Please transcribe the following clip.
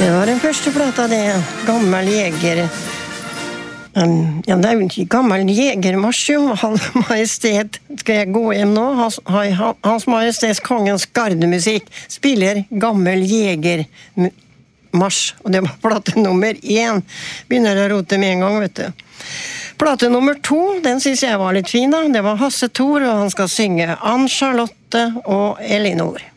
Det var den første plata, det. Gammel jeger. Ja, det jo ikke gammel jegermarsj, jo. Hans Majestet, skal jeg gå hjem nå? Hans Majestets Kongens gardemusikk spiller gammel jegermarsj. Og det var plate nummer 1. Begynner å rote med en gang, vet du. Plate nummer 2, den synes jeg var litt fin, da. Det var Hasse Thor, og han skal synge Ann Charlotte og Elinor.